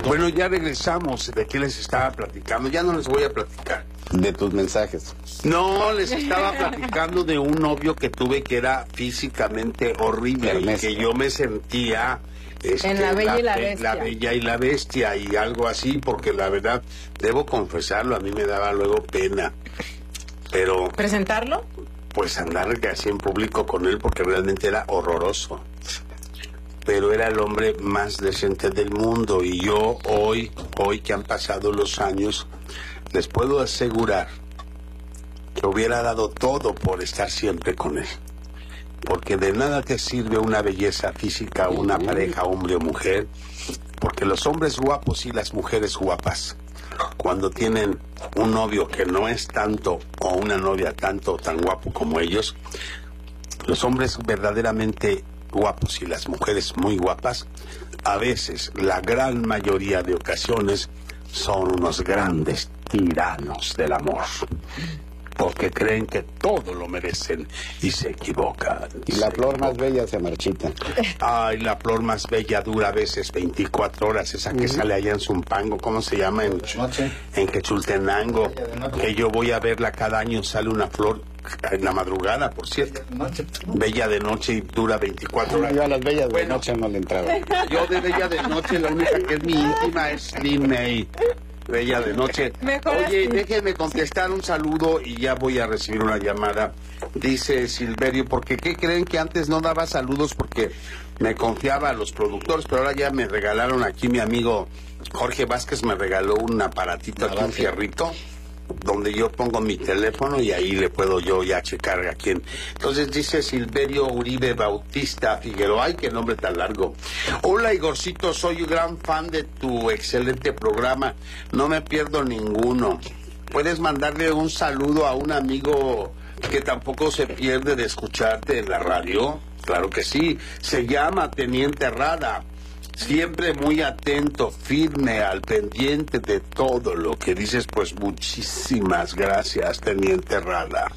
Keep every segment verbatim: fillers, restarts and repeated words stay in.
Bueno, ya regresamos. ¿De qué les estaba platicando? Ya no les voy a platicar. De tus mensajes. No, les estaba platicando de un novio que tuve que era físicamente horrible. Hermes. Y que yo me sentía... Este, en La Bella y la Bestia. La Bella y la Bestia y algo así, porque la verdad, debo confesarlo, a mí me daba luego pena. Pero... ¿Presentarlo? Pues andar así en público con él, porque realmente era horroroso. Pero era el hombre más decente del mundo. Y yo hoy, hoy que han pasado los años, les puedo asegurar que hubiera dado todo por estar siempre con él. Porque de nada te sirve una belleza física, una pareja, hombre o mujer, porque los hombres guapos y las mujeres guapas, cuando tienen un novio que no es tanto, o una novia tanto o tan guapo como ellos, los hombres verdaderamente guapos y las mujeres muy guapas, a veces, la gran mayoría de ocasiones, son unos grandes tiranos del amor. Porque creen que todo lo merecen y se equivocan. Y la flor más bella se marchita. Ay, la flor más bella dura a veces veinticuatro horas, esa que uh-huh. sale allá en Zumpango, ¿cómo se llama? En, en Quechultenango, que yo voy a verla cada año, sale una flor en la madrugada, por cierto. Bella de noche y dura veinticuatro horas. Yo a las bellas bueno, de noche no le entraba. Yo de bella de noche, la única que es mi íntima es Lin May. Bella de noche. Mejor Oye, así. déjenme contestar un saludo y ya voy a recibir una llamada. Dice Silverio, porque ¿qué creen que antes no daba saludos? Porque me confiaba a los productores, pero ahora ya me regalaron aquí mi amigo Jorge Vázquez, me regaló un aparatito aquí, un fierrito, donde yo pongo mi teléfono y ahí le puedo yo ya checar a quién. Entonces dice Silverio Uribe Bautista Figueroa, ay, qué nombre tan largo. Hola Igorcito, soy un gran fan de tu excelente programa, no me pierdo ninguno. ¿Puedes mandarle un saludo a un amigo que tampoco se pierde de escucharte en la radio? Claro que sí, se llama Teniente Rada. Siempre muy atento, firme, al pendiente de todo lo que dices, pues muchísimas gracias, Teniente Rada.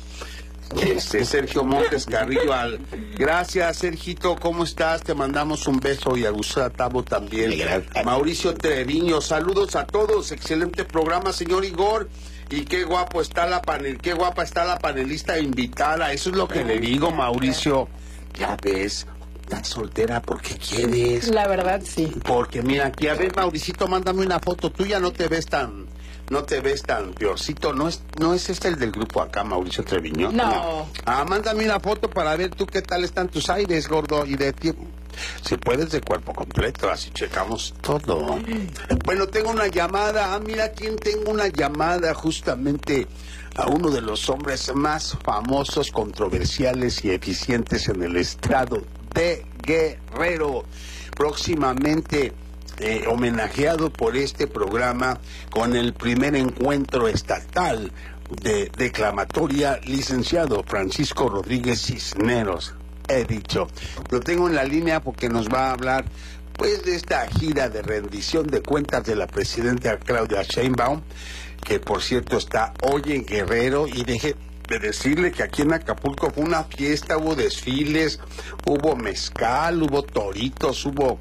Este, Sergio Montes Carrillo, al... gracias, Sergito, ¿cómo estás? Te mandamos un beso y a Gustavo Tabo también. Mauricio Treviño, saludos a todos, excelente programa, señor Igor. Y qué guapo está la panel, qué guapa está la panelista invitada, eso es lo que le digo, Mauricio. Ya ves, estás soltera porque quieres. La verdad, sí. Porque mira, aquí, a ver, Mauricito, mándame una foto. Tú ya no te ves tan, no te ves tan peorcito. ¿No es, no es este el del grupo acá, Mauricio Treviño? No. no. Ah, mándame una foto para ver tú qué tal están tus aires, gordo. Y de ti, si puedes, de cuerpo completo, así checamos todo. Bueno, tengo una llamada. Ah, mira quién tengo una llamada, justamente a uno de los hombres más famosos, controversiales y eficientes en el estado de Guerrero, próximamente eh, homenajeado por este programa con el primer encuentro estatal de declamatoria, licenciado Francisco Rodríguez Cisneros. He dicho, lo tengo en la línea porque nos va a hablar pues de esta gira de rendición de cuentas de la presidenta Claudia Sheinbaum, que por cierto está hoy en Guerrero, y deje de decirle que aquí en Acapulco fue una fiesta, hubo desfiles, hubo mezcal, hubo toritos, hubo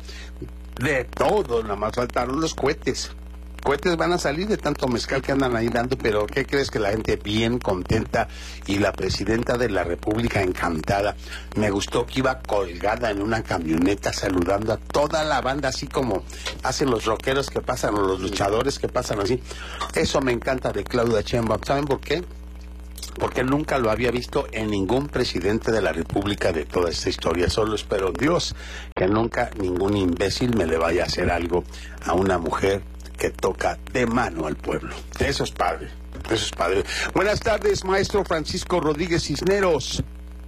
de todo, nada más faltaron los cohetes. Cohetes van a salir de tanto mezcal que andan ahí dando, pero ¿qué crees? Que la gente bien contenta y la presidenta de la República encantada. Me gustó que iba colgada en una camioneta saludando a toda la banda, así como hacen los rockeros que pasan o los luchadores que pasan así. Eso me encanta de Claudia Sheinbaum. ¿Saben por qué? Porque nunca lo había visto en ningún presidente de la República de toda esta historia. Solo espero, Dios, que nunca ningún imbécil me le vaya a hacer algo a una mujer que toca de mano al pueblo. Eso es padre, eso es padre. Buenas tardes, maestro Francisco Rodríguez Cisneros.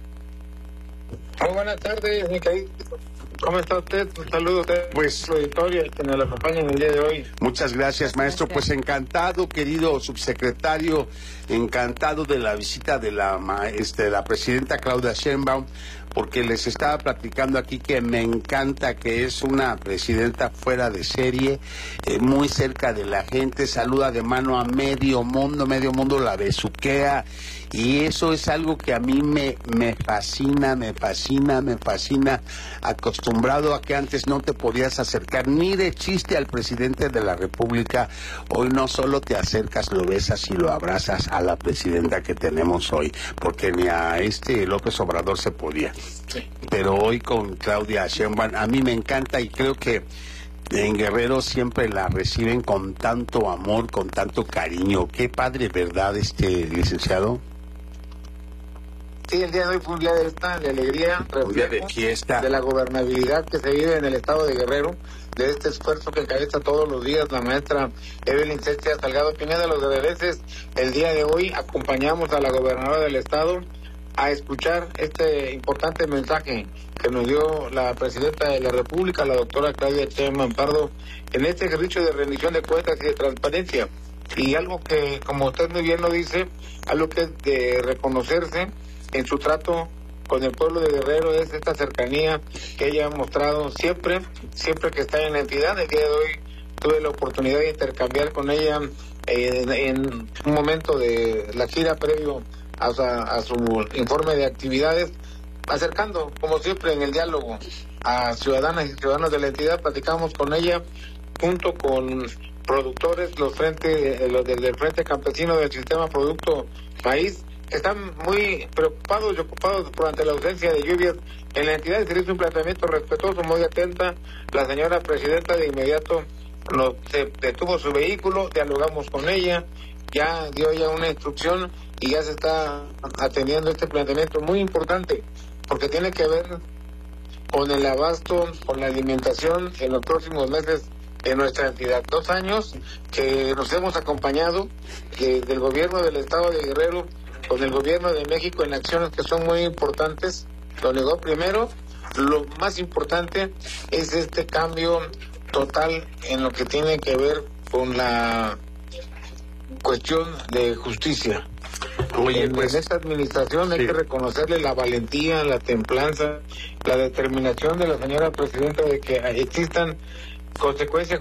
Muy buenas tardes, mi querido. ¿Cómo está usted? Un saludo a usted, pues, su auditorio, que nos acompaña en el día de hoy. Muchas gracias, maestro. Pues encantado, querido subsecretario, encantado de la visita de la, este, la presidenta Claudia Sheinbaum. porque les estaba platicando aquí que me encanta, que es una presidenta fuera de serie, eh, muy cerca de la gente, saluda de mano a medio mundo, medio mundo la besuquea, y eso es algo que a mí me, me fascina, me fascina, me fascina, acostumbrado a que antes no te podías acercar ni de chiste al presidente de la República, hoy no solo te acercas, lo besas y lo abrazas a la presidenta que tenemos hoy, porque ni a este López Obrador se podía. Sí. Pero hoy con Claudia Sheinbaum, a mí me encanta y creo que en Guerrero siempre la reciben con tanto amor, con tanto cariño. Qué padre, ¿verdad, este licenciado? Sí, el día de hoy fue un día de esta, de alegría, Un día de fiesta. de la gobernabilidad que se vive en el estado de Guerrero, de este esfuerzo que encabeza todos los días la maestra Evelyn César Salgado Pineda. Los guerrerenses, el día de hoy acompañamos a la gobernadora del estado a escuchar este importante mensaje que nos dio la presidenta de la República, la doctora Claudia Sheinbaum Pardo, en este ejercicio de rendición de cuentas y de transparencia. Y algo que, como usted muy bien lo dice, algo que es de reconocerse en su trato con el pueblo de Guerrero es esta cercanía que ella ha mostrado siempre, siempre que está en la entidad. El día de hoy tuve la oportunidad de intercambiar con ella eh, en, en un momento de la gira previo a, a su informe de actividades, acercando, como siempre, en el diálogo a ciudadanas y ciudadanos de la entidad. Platicamos con ella junto con productores, los frente, los del, del Frente Campesino del Sistema Producto País. Están muy preocupados y ocupados durante la ausencia de lluvias en la entidad, y se hizo un planteamiento respetuoso, muy atenta. La señora presidenta de inmediato nos se detuvo su vehículo, dialogamos con ella, ya dio ya una instrucción y ya se está atendiendo este planteamiento muy importante, porque tiene que ver con el abasto, con la alimentación en los próximos meses en nuestra entidad. Dos años que nos hemos acompañado que del gobierno del estado de Guerrero con el gobierno de México en acciones que son muy importantes. Lo negó primero. Lo más importante es este cambio total en lo que tiene que ver con la cuestión de justicia. Oye, en, pues, en esta administración hay sí. que reconocerle la valentía, la templanza, la determinación de la señora presidenta de que existan consecuencias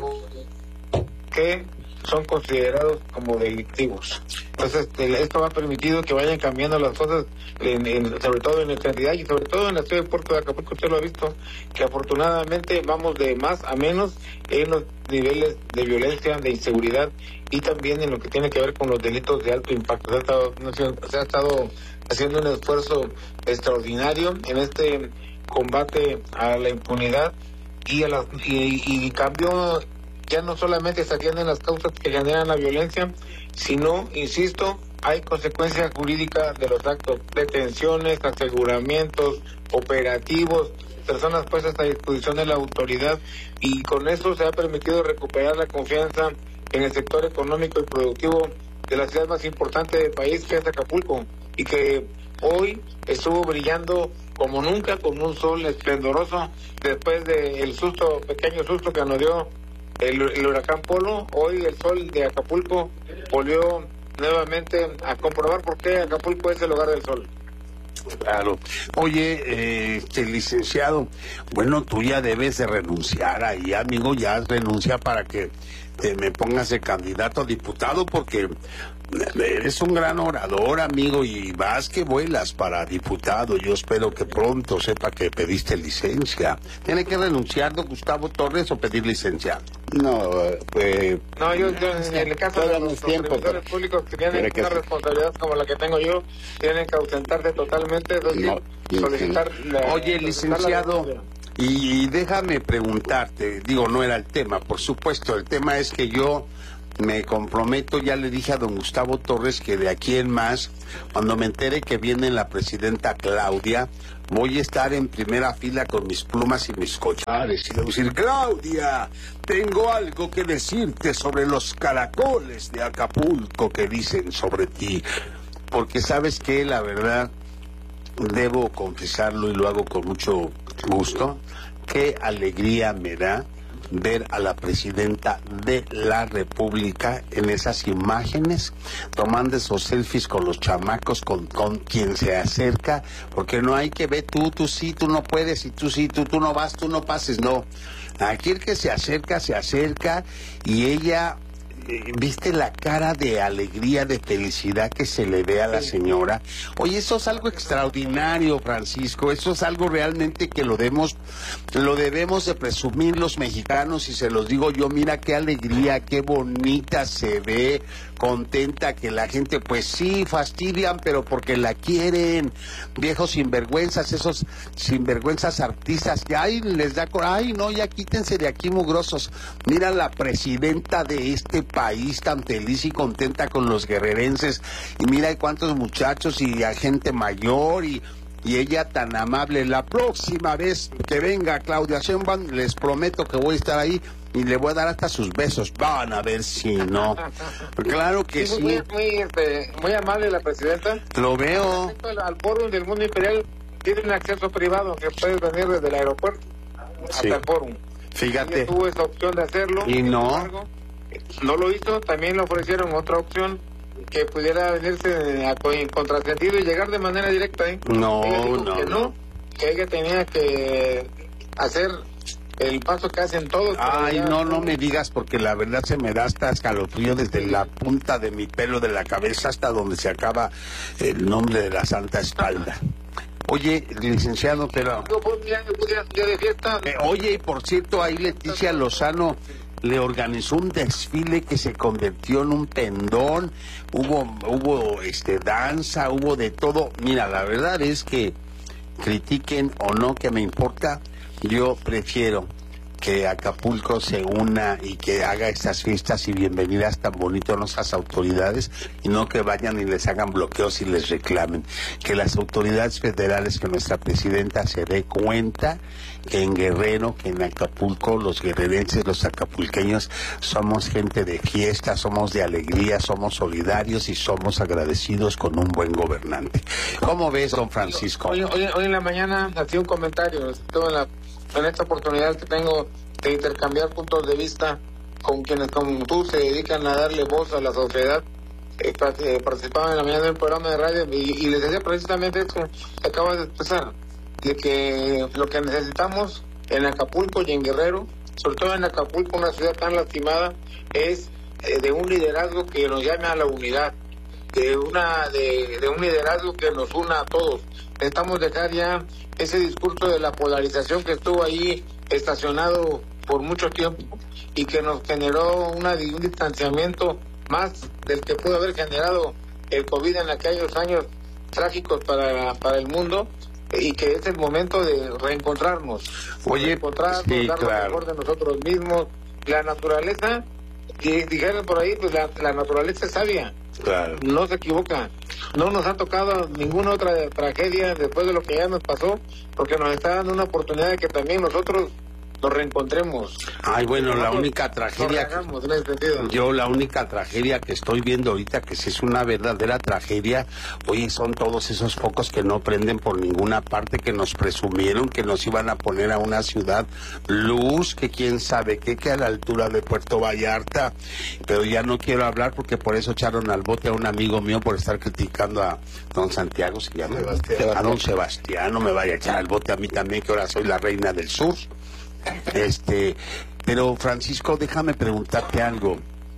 que son considerados como delictivos. Entonces, esto ha permitido que vayan cambiando las cosas, en, en, sobre todo en nuestra entidad y sobre todo en la ciudad de Puerto de Acapulco. Usted lo ha visto, que afortunadamente vamos de más a menos en los niveles de violencia, de inseguridad y también en lo que tiene que ver con los delitos de alto impacto. Se ha estado, se ha estado haciendo un esfuerzo extraordinario en este combate a la impunidad y a la, y, y cambió. Ya no solamente se atienden las causas que generan la violencia, sino, insisto, hay consecuencias jurídicas de los actos, detenciones, aseguramientos, operativos, personas puestas a disposición de la autoridad, y con eso se ha permitido recuperar la confianza en el sector económico y productivo de la ciudad más importante del país, que es Acapulco, y que hoy estuvo brillando como nunca con un sol esplendoroso después del susto, pequeño susto que nos dio El, el huracán Polo. Hoy el sol de Acapulco volvió nuevamente a comprobar por qué Acapulco es el hogar del sol. Claro. Oye, eh, este licenciado, bueno, tú ya debes de renunciar ahí, amigo, ya renuncia para que te me pongas de candidato a diputado, porque eres un gran orador, amigo, y vas que vuelas para diputado. Yo espero que pronto sepa que pediste licencia. ¿Tiene que renunciar don Gustavo Torres o pedir licencia? No, pues... No, yo, yo en el caso de los servidores públicos que tienen una responsabilidad como la que tengo yo, tienen que ausentarse totalmente, es decir, No, solicitar la... Oye, licenciado, y, y déjame preguntarte, digo, no era el tema, por supuesto, el tema es que yo me comprometo, ya le dije a don Gustavo Torres que de aquí en más, cuando me entere que viene la presidenta Claudia, voy a estar en primera fila con mis plumas y mis collares y le voy a decir: Claudia, tengo algo que decirte sobre los caracoles de Acapulco que dicen sobre ti. Porque sabes que la verdad, debo confesarlo y lo hago con mucho gusto, qué alegría me da ver a la presidenta de la República en esas imágenes, tomando esos selfies con los chamacos, con, con quien se acerca, porque no hay que ver tú, tú sí, tú no puedes, y tú sí, tú, tú no vas, tú no pases, no. Aquí el que se acerca, se acerca, y ella... ¿Viste la cara de alegría, de felicidad que se le ve a la señora? Oye, eso es algo extraordinario, Francisco. Eso es algo realmente que lo debemos, lo debemos de presumir los mexicanos, y se los digo yo. Mira qué alegría, qué bonita se ve, contenta, que la gente, pues sí, fastidian, pero porque la quieren. Viejos sinvergüenzas, esos sinvergüenzas artistas, que ay, les da, ay, no, ya quítense de aquí, mugrosos. Mira la presidenta de este país tan feliz y contenta con los guerrerenses, y mira cuántos muchachos y a gente mayor, y, y ella tan amable. La próxima vez que venga Claudia Sheinbaum, les prometo que voy a estar ahí y le voy a dar hasta sus besos. Van a ver si no. Claro que sí. Muy, muy, este, muy amable la presidenta. Lo veo. Al, al fórum del Mundo Imperial tienen acceso privado, que puedes venir desde el aeropuerto hasta Sí. el fórum. Fíjate. Ella tuvo esa opción de hacerlo. Y no. Sin embargo, no lo hizo. También le ofrecieron otra opción, que pudiera venirse a en contrasentido y llegar de manera directa. ¿eh? No, ella dijo no, que no. no, que ella tenía que hacer el paso que hacen todos. Ay, ya- no, no me digas, porque la verdad se me da hasta escalofrío desde la punta de mi pelo de la cabeza hasta donde se acaba el nombre de la santa espalda. Oye, licenciado, pero... Yo, pues, ya, ya, ya de fiesta. Eh, oye, y por cierto, ahí Leticia Lozano le organizó un desfile que se convirtió en un pendón. Hubo, hubo este danza, hubo de todo. Mira, la verdad es que critiquen o no, que me importa, yo prefiero que Acapulco se una y que haga estas fiestas y bienvenidas tan bonitas a nuestras autoridades, y no que vayan y les hagan bloqueos y les reclamen. Que las autoridades federales, que nuestra presidenta se dé cuenta que en Guerrero, que en Acapulco, los guerrerenses, los acapulqueños, somos gente de fiesta, somos de alegría, somos solidarios y somos agradecidos con un buen gobernante. ¿Cómo ves, don Francisco? Hoy, hoy, hoy en la mañana hacía un comentario. Estuve en, la, en esta oportunidad que tengo de intercambiar puntos de vista con quienes, como tú, se dedican a darle voz a la sociedad. Eh, participaban en la mañana en un programa de radio, y, y les decía precisamente esto que acabas de expresar, de que lo que necesitamos en Acapulco y en Guerrero, sobre todo en Acapulco, una ciudad tan lastimada, es eh, de un liderazgo que nos llame a la unidad, de una de, de un liderazgo que nos una a todos. Necesitamos dejar ya ese discurso de la polarización que estuvo ahí estacionado por mucho tiempo y que nos generó una, un distanciamiento más del que pudo haber generado el COVID en aquellos años trágicos para, para el mundo, y que es el momento de reencontrarnos. Oye, reencontrarnos, sí, dar lo claro. mejor de nosotros mismos. La naturaleza, y dijeron por ahí, pues la, la naturaleza es sabia. Claro. No se equivoca. No nos ha tocado ninguna otra tragedia después de lo que ya nos pasó, porque nos está dando una oportunidad de que también nosotros nos reencontremos. Ay, bueno, la Nosotros única nos tragedia... rehagamos en ese sentido. Yo la única tragedia que estoy viendo ahorita, que sí es una verdadera tragedia, oye, son todos esos focos que no prenden por ninguna parte, que nos presumieron que nos iban a poner a una ciudad luz, que quién sabe qué, que a la altura de Puerto Vallarta, pero ya no quiero hablar porque por eso echaron al bote a un amigo mío por estar criticando a don Santiago, se llama, Sebastián. a don Sebastián. No me vaya a echar al bote a mí también, que ahora soy la reina del sur. Este, pero Francisco, déjame preguntarte algo.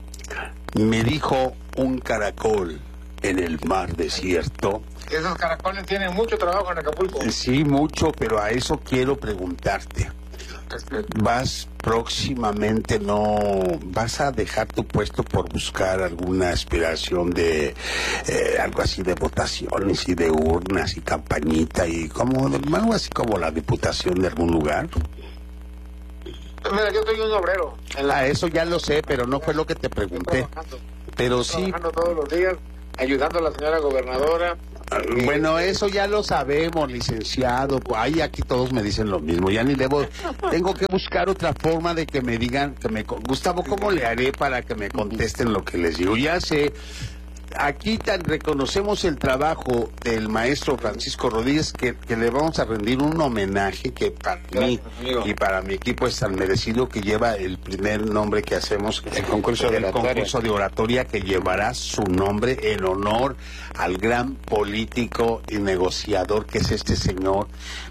Me dijo un caracol en el mar desierto. Esos caracoles tienen mucho trabajo en Acapulco. Sí, mucho, pero a eso quiero preguntarte. ¿Vas próximamente, no, vas a dejar tu puesto por buscar alguna aspiración de eh, algo así de votaciones y de urnas y campañita y como algo así como la diputación de algún lugar? Mira, yo soy un obrero. En la, Ah, eso ya lo sé, pero no fue lo que te pregunté. trabajando, Pero sí, trabajando todos los días, ayudando a la señora gobernadora. bueno, eso ya lo sabemos, licenciado. Ahí aquí todos me dicen lo mismo. Ya ni debo, tengo que buscar otra forma de que me digan, que me, Gustavo, ¿cómo le haré para que me contesten lo que les digo? Ya sé, aquí tan reconocemos el trabajo del maestro Francisco Rodríguez que, que le vamos a rendir un homenaje que para mí y para mi equipo es tan merecido, que lleva el primer nombre que hacemos, el concurso de el oratoria. concurso de oratoria, que llevará su nombre en honor al gran político y negociador que es este señor.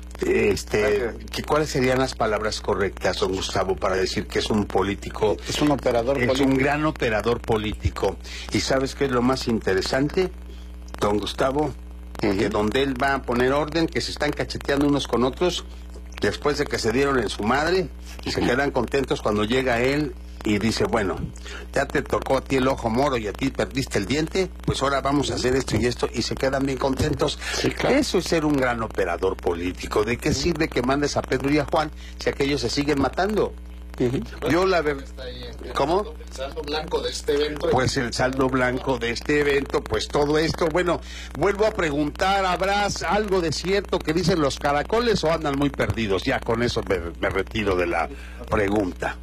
Este, que, ¿cuáles serían las palabras correctas, don Gustavo, para decir que es un político? Es un operador Es político. un gran operador político. ¿Y sabes qué es lo más interesante, don Gustavo? Uh-huh. Que donde él va a poner orden, que se están cacheteando unos con otros, después de que se dieron en su madre, y se quedan contentos cuando llega él y dice, bueno, ya te tocó a ti el ojo moro y a ti perdiste el diente, pues ahora vamos a hacer esto y esto, y se quedan bien contentos. Sí, claro. Eso es ser un gran operador político. ¿De qué sirve que mandes a Pedro y a Juan si aquellos se siguen matando? Uh-huh. Yo la verdad... ¿Cómo? El saldo blanco de este evento. Pues el saldo blanco de este evento, pues todo esto, bueno, vuelvo a preguntar, ¿habrá algo de cierto que dicen los caracoles o andan muy perdidos? Ya con eso me, me retiro de la pregunta.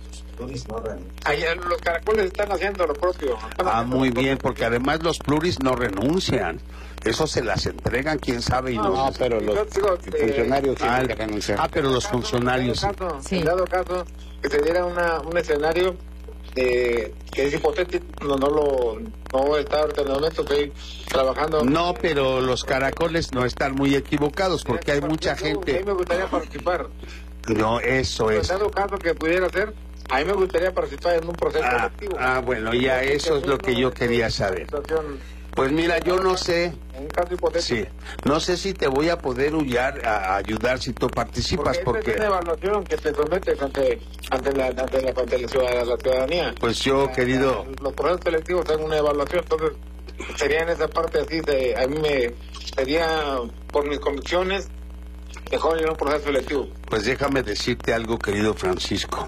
Ayer los caracoles están haciendo lo propio. Están Ah, haciendo muy lo bien, propio. porque además los pluris no renuncian. Eso se las entregan, quién sabe, y no. No, pero los Yo digo, eh, funcionarios Ah, tienen que renunciar. ah, pero los funcionarios. En dado caso, Sí. en dado caso que se diera una, un escenario eh, que es hipotético, no, no lo no está ahorita en el momento, estoy trabajando. No, pero los caracoles no están muy equivocados, porque hay mucha A mí gente. me gustaría participar. No, eso En es. dado caso que pudiera ser, a mí me gustaría participar en un proceso Ah, electivo. ah, bueno, ya eso es lo que yo quería saber. Situación, Pues mira, yo no sé. En un caso hipotético. Sí, no sé si te voy a poder huyar, a, a ayudar si tú participas, porque, esta es porque una evaluación que te sometes ante, ante, la, ante, la, ante la ciudad- la ciudadanía. pues yo, La- querido, la- los procesos selectivos son una evaluación, entonces sería en esa parte así, de, a mí me sería, por mis convicciones, mejor ir a un proceso selectivo. pues déjame decirte algo, querido Francisco.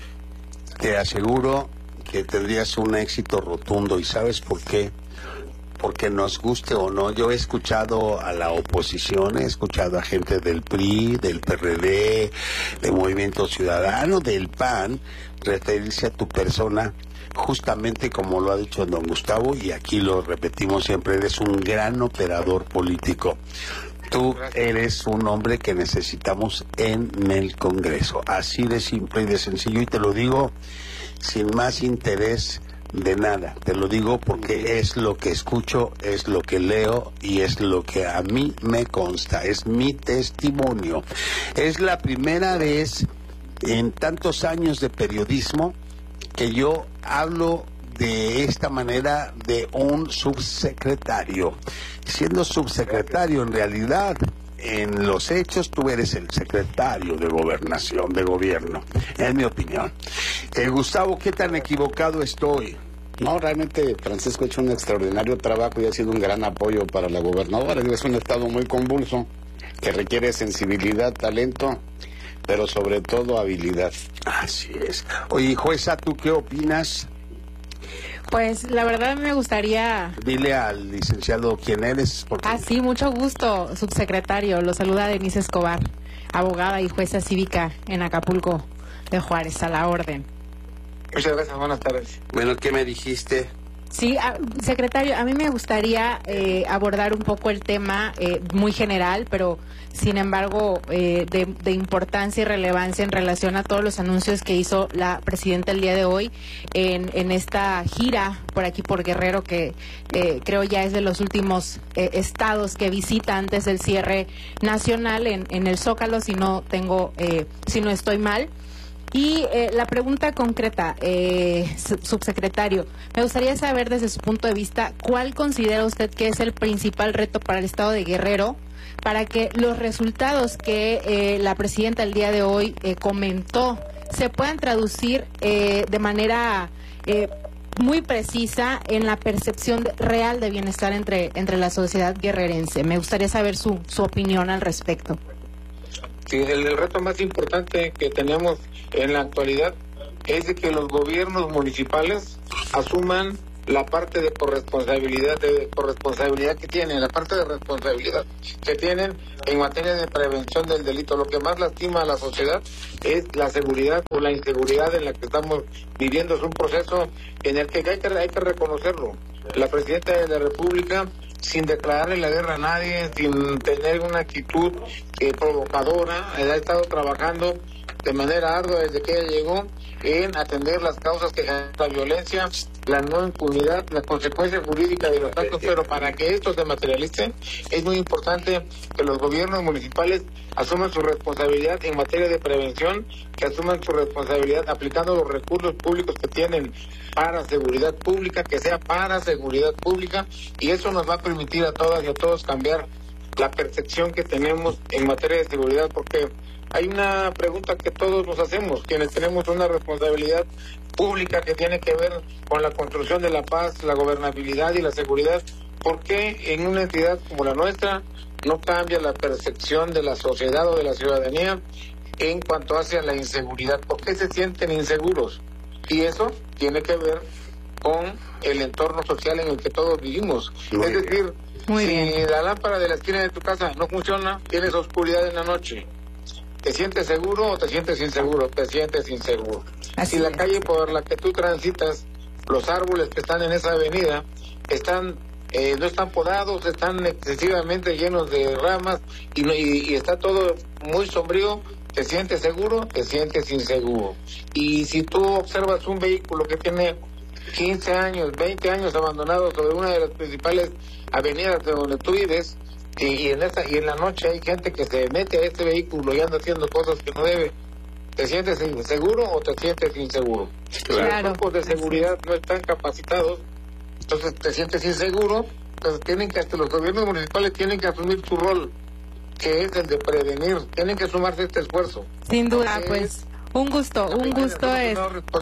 Te aseguro que tendrías un éxito rotundo, y ¿sabes por qué? Porque nos guste o no, yo he escuchado a la oposición, he escuchado a gente del P R I, del P R D, del Movimiento Ciudadano, del P A N, referirse a tu persona, justamente como lo ha dicho don Gustavo, y aquí lo repetimos siempre, eres un gran operador político. Tú eres un hombre que necesitamos en el Congreso, así de simple y de sencillo, y te lo digo sin más interés de nada, te lo digo porque es lo que escucho, es lo que leo y es lo que a mí me consta, es mi testimonio. Es la primera vez en tantos años de periodismo que yo hablo de esta manera de un subsecretario. Siendo subsecretario, en realidad, en los hechos, tú eres el secretario de gobernación, de gobierno, en mi opinión. Eh, Gustavo, ¿qué tan equivocado estoy? No, realmente Francisco ha hecho un extraordinario trabajo y ha sido un gran apoyo para la gobernadora. Es un estado muy convulso que requiere sensibilidad, talento, pero sobre todo habilidad. Así es. Oye, jueza, ¿tú qué opinas? Pues la verdad me gustaría... Dile al licenciado quién eres. Porque... Ah, sí, mucho gusto, subsecretario. Lo saluda Denise Escobar, abogada y jueza cívica en Acapulco de Juárez, a la orden. Muchas gracias, buenas tardes. Bueno, ¿qué me dijiste? Sí, a- secretario, a mí me gustaría eh, abordar un poco el tema eh, muy general, pero sin embargo eh, de, de importancia y relevancia en relación a todos los anuncios que hizo la presidenta el día de hoy en, en esta gira por aquí por Guerrero, que eh, creo ya es de los últimos eh, estados que visita antes del cierre nacional en, en el Zócalo, si no tengo, eh, si no estoy mal. Y eh, la pregunta concreta, eh, subsecretario, me gustaría saber desde su punto de vista, ¿cuál considera usted que es el principal reto para el estado de Guerrero para que los resultados que eh, la presidenta el día de hoy eh, comentó se puedan traducir eh, de manera eh, muy precisa en la percepción de- real de bienestar entre, entre la sociedad guerrerense? Me gustaría saber su, su opinión al respecto. Sí, el, el reto más importante que tenemos en la actualidad es de que los gobiernos municipales asuman la parte de corresponsabilidad de corresponsabilidad que tienen, la parte de responsabilidad que tienen en materia de prevención del delito. Lo que más lastima a la sociedad es la seguridad o la inseguridad en la que estamos viviendo. Es un proceso en el que hay que, hay que reconocerlo. la presidenta de la República, sin declararle la guerra a nadie, sin tener una actitud eh, provocadora, ha estado trabajando de manera ardua desde que ella llegó en atender las causas que generan la violencia, la no impunidad, la consecuencia jurídica de los actos, pero para que esto se materialice es muy importante que los gobiernos municipales asuman su responsabilidad en materia de prevención, que asuman su responsabilidad aplicando los recursos públicos que tienen para seguridad pública, que sea para seguridad pública, y eso nos va a permitir a todas y a todos cambiar la percepción que tenemos en materia de seguridad, porque hay una pregunta que todos nos hacemos, quienes tenemos una responsabilidad pública que tiene que ver con la construcción de la paz, la gobernabilidad y la seguridad. ¿Por qué en una entidad como la nuestra no cambia la percepción de la sociedad o de la ciudadanía en cuanto hacia la inseguridad? ¿Por qué se sienten inseguros? Y eso tiene que ver con el entorno social en el que todos vivimos. Muy es decir, Muy si bien. la lámpara de la esquina de tu casa no funciona, tienes oscuridad en la noche. ¿Te sientes seguro o te sientes inseguro? Te sientes inseguro. Así si la es. calle por la que tú transitas, los árboles que están en esa avenida, están eh, no están podados, están excesivamente llenos de ramas y, no, y, y está todo muy sombrío, ¿te sientes seguro? Te sientes inseguro. Y si tú observas un vehículo que tiene quince años, veinte años abandonado sobre una de las principales avenidas de donde tú vives, Y, y en esa y en la noche hay gente que se mete a este vehículo y anda haciendo cosas que no debe, ¿te sientes seguro o te sientes inseguro? Claro. Los grupos de seguridad no están capacitados, entonces te sientes inseguro, entonces tienen que, los gobiernos municipales tienen que asumir su rol, que es el de prevenir, tienen que sumarse a este esfuerzo. Sin duda, Porque pues... Un gusto, un gusto es.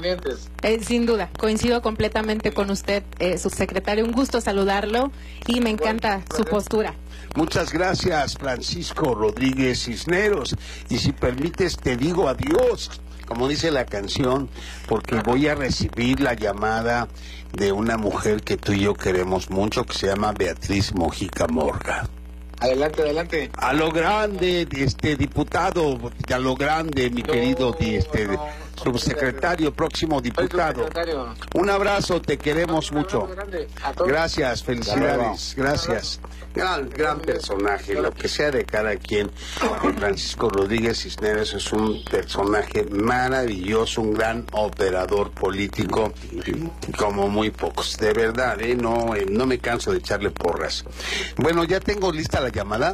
Eh, sin duda, coincido completamente con usted, eh, subsecretario. Un gusto saludarlo y me encanta bueno, su postura. Muchas gracias, Francisco Rodríguez Cisneros. Y si permites, te digo adiós, como dice la canción, porque voy a recibir la llamada de una mujer que tú y yo queremos mucho, que se llama Beatriz Mojica Morga. Adelante, adelante. A lo grande, este diputado, a lo grande, mi no, querido este, no, subsecretario, próximo diputado. Un abrazo, te queremos mucho. Gracias, felicidades, gracias. Gran, gran personaje, lo que sea de cada quien. Francisco Rodríguez Cisneros es un personaje maravilloso, un gran operador político, como muy pocos. De verdad, ¿eh? no, eh, no me canso de echarle porras. Bueno, ya tengo lista la llamada.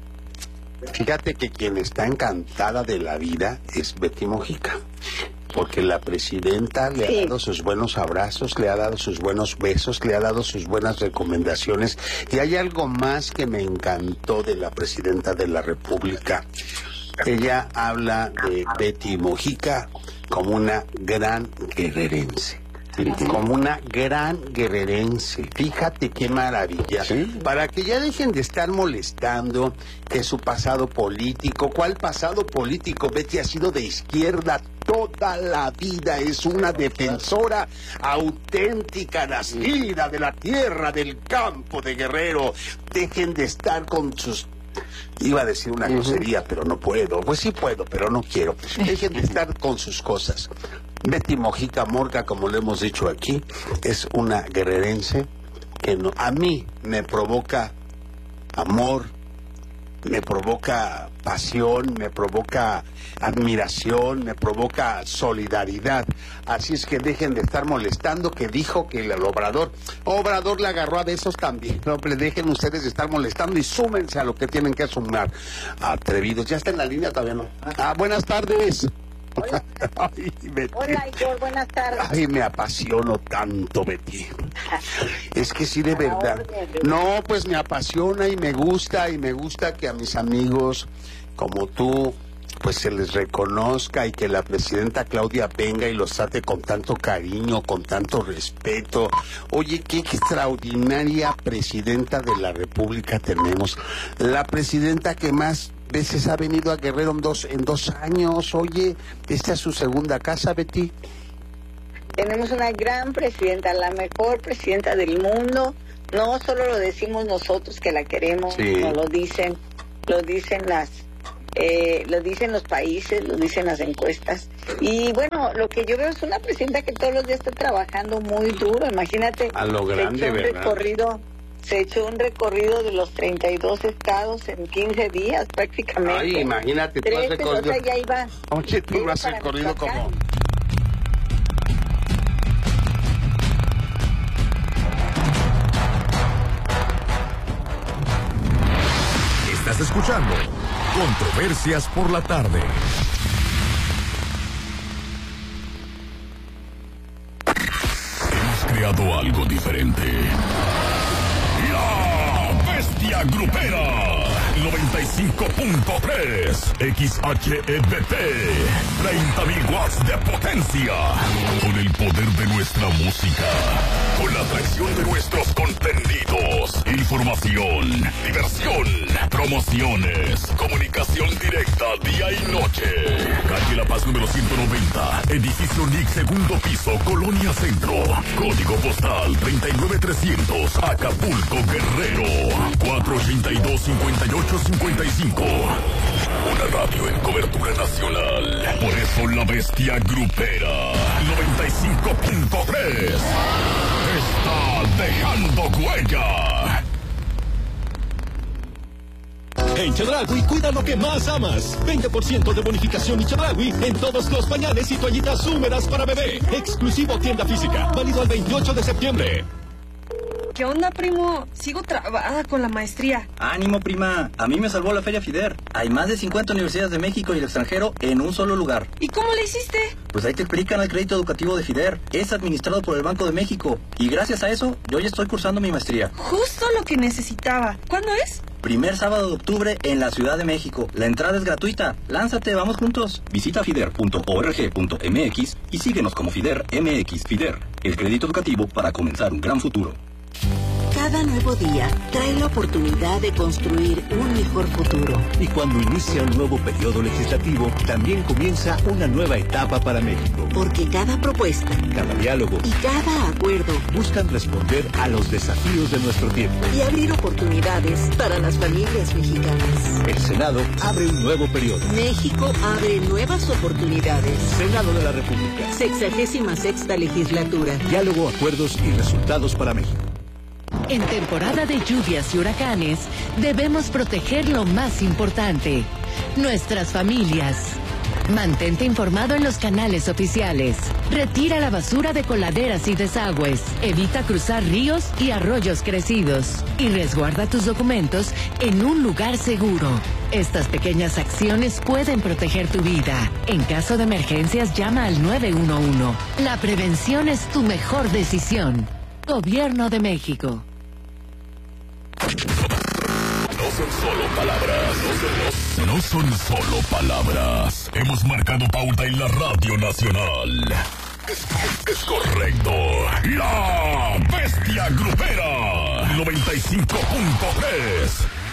Fíjate que quien está encantada de la vida es Betty Mojica, porque la presidenta le sí. ha dado sus buenos abrazos, le ha dado sus buenos besos, le ha dado sus buenas recomendaciones. Y hay algo más que me encantó de la presidenta de la República. Ella habla de Betty Mojica como una gran guerrerense. Como una gran guerrerense. Fíjate qué maravilla. ¿Sí? Para que ya dejen de estar molestando que su pasado político. ¿Cuál pasado político? Betty ha sido de izquierda toda la vida. Es una defensora auténtica, nacida de la tierra, del campo de Guerrero. Dejen de estar con sus... Iba a decir una grosería, pero no puedo. Pues sí puedo, pero no quiero. Dejen de estar con sus cosas. Betty Mojica Morga, como lo hemos dicho aquí, es una guerrerense que no, a mí me provoca amor, me provoca pasión, me provoca admiración, me provoca solidaridad. Así es que dejen de estar molestando que dijo que el Obrador, Obrador le agarró a besos también. No, le dejen ustedes de estar molestando y súmense a lo que tienen que sumar. Atrevidos. ¿Ya está en la línea? Todavía no. Ah, buenas tardes. Hola. Ay, Betty. Hola, Igor, buenas tardes. Ay, me apasiono tanto, Betty. Es que sí, de verdad. No, pues me apasiona y me gusta, y me gusta que a mis amigos como tú, pues se les reconozca y que la presidenta Claudia venga y los trate con tanto cariño, con tanto respeto. Oye, qué extraordinaria presidenta de la República tenemos. La presidenta que más veces ha venido a Guerrero en dos, en dos años. Oye, esta es su segunda casa, Betty. Tenemos una gran presidenta, la mejor presidenta del mundo. No solo lo decimos nosotros que la queremos, sí. no lo dicen, lo dicen las Eh, lo dicen los países, lo dicen las encuestas. Y bueno, lo que yo veo es una presidenta que todos los días está trabajando muy duro. Imagínate, a lo grande, se echó un ¿verdad? recorrido, se echó un recorrido de los treinta y dos estados en quince días prácticamente. Ay, imagínate, tú has trece, recorrido. o sea, ya iba. Oye, tú iba has para recorrido como. Michoacán. Estás escuchando Controversias por la Tarde. Hemos creado algo diferente. La Bestia Grupera. noventa y cinco punto tres X H E B P, treinta mil watts de potencia, con el poder de nuestra música, con la atracción de nuestros contenidos, información, diversión, promociones, comunicación directa día y noche. Calle La Paz número ciento noventa, edificio N I C, segundo piso, Colonia Centro, código postal treinta y nueve trescientos, Acapulco, Guerrero, cuatro ochenta y dos, cincuenta y ocho cincuenta y cinco. Una radio en cobertura nacional. Por eso la Bestia Grupera noventa y cinco punto tres está dejando huella. En Chedraui, cuida lo que más amas. veinte por ciento de bonificación y Chedraui en todos los pañales y toallitas húmedas para bebé. Exclusivo tienda física, válido al veintiocho de septiembre. ¿Qué onda, primo? Sigo trabada con la maestría. Ánimo, prima. A mí me salvó la Feria FIDER. Hay más de cincuenta universidades de México y el extranjero en un solo lugar. ¿Y cómo le hiciste? Pues ahí te explican el crédito educativo de FIDER. Es administrado por el Banco de México. Y gracias a eso, yo ya estoy cursando mi maestría. Justo lo que necesitaba. ¿Cuándo es? Primer sábado de octubre en la Ciudad de México. La entrada es gratuita. Lánzate, vamos juntos. Visita fider punto org punto m x y síguenos como FIDER M X. FIDER, el crédito educativo para comenzar un gran futuro. Cada nuevo día trae la oportunidad de construir un mejor futuro. Y cuando inicia un nuevo periodo legislativo, también comienza una nueva etapa para México. Porque cada propuesta, cada diálogo y cada acuerdo buscan responder a los desafíos de nuestro tiempo y abrir oportunidades para las familias mexicanas. El Senado abre un nuevo periodo. México abre nuevas oportunidades. Senado de la República. Sexagésima sexta legislatura. Diálogo, acuerdos y resultados para México. En temporada de lluvias y huracanes, debemos proteger lo más importante, nuestras familias. Mantente informado en los canales oficiales. Retira la basura de coladeras y desagües. Evita cruzar ríos y arroyos crecidos. Y resguarda tus documentos en un lugar seguro. Estas pequeñas acciones pueden proteger tu vida. En caso de emergencias, llama al nueve uno uno. La prevención es tu mejor decisión. Gobierno de México. No son solo palabras, no son, no son solo palabras. Hemos marcado pauta en la Radio Nacional. Es, es correcto. La Bestia Grupera noventa y cinco punto tres.